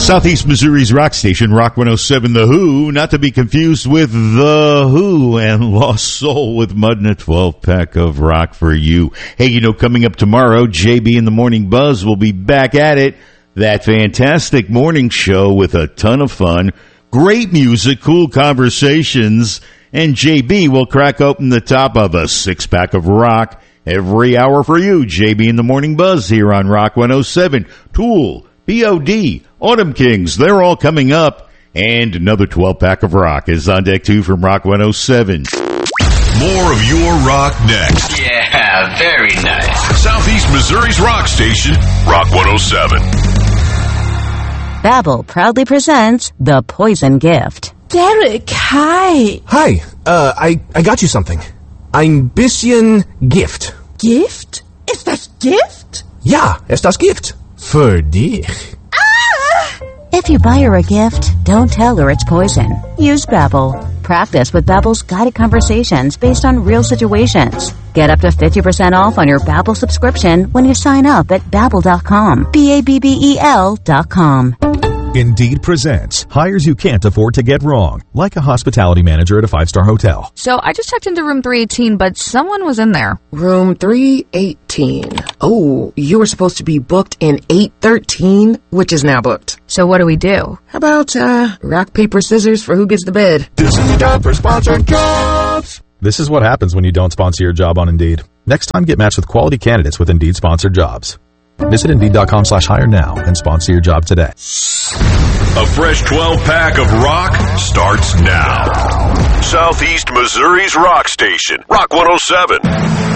Southeast Missouri's rock station, Rock 107, The Who, not to be confused with The Who and Lost Soul with Mud and a 12-pack of rock for you. Hey, coming up tomorrow, JB and the Morning Buzz will be back at it. That fantastic morning show with a ton of fun, great music, cool conversations, and JB will crack open the top of a 6-pack of rock every hour for you. JB and the Morning Buzz here on Rock 107. Tool, B.O.D., Autumn Kings, they're all coming up. And another 12-pack of rock is on deck, too, from Rock 107. More of your rock next. Yeah, very nice. Southeast Missouri's rock station, Rock 107. Babbel proudly presents The Poison Gift. Derek, hi. Hi, I got you something. Ein bisschen Gift. Gift? Ist das Gift? Ja, ist das Gift. Für dich. If you buy her a gift, don't tell her it's poison. Use Babbel. Practice with Babbel's guided conversations based on real situations. Get up to 50% off on your Babbel subscription when you sign up at Babbel.com. Babbel.com. Indeed presents hires you can't afford to get wrong, like a hospitality manager at a 5-star hotel. So I just checked into room 318, but someone was in there. Room 318. Oh, you were supposed to be booked in 813, which is now booked. So what do we do? How about, rock, paper, scissors for who gets the bed? This is the time for sponsored jobs. This is what happens when you don't sponsor your job on Indeed. Next time, get matched with quality candidates with Indeed sponsored jobs. Visit Indeed.com/hire now and sponsor your job today. A fresh 12-pack of rock starts now. Southeast Missouri's rock station, Rock 107.